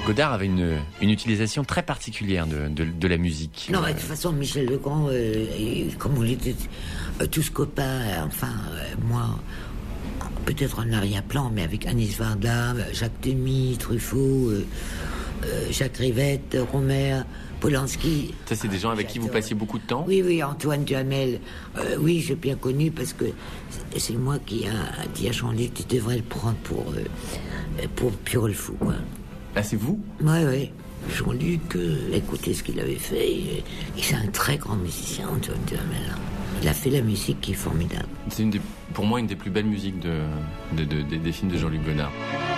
Godard avait une utilisation très particulière de la musique. Non, de toute façon, Michel Legrand, comme on était tous copains, moi, peut-être en arrière-plan, mais avec Agnès Varda, Jacques Demy, Truffaut, Jacques Rivette, Romer, Polanski. Ça, c'est des gens avec qui vous passiez beaucoup de temps ? Oui, Antoine Duhamel. Oui, j'ai bien connu parce que c'est moi qui a dit à Jean-Luc, tu devrais le prendre pour Pierrot le Fou, quoi. Ah, c'est vous ? Oui. Jean-Luc, écoutez ce qu'il avait fait. Et c'est un très grand musicien, Antoine Duhamel. Il a fait la musique qui est formidable. C'est pour moi une des plus belles musiques des films de Jean-Luc Godard.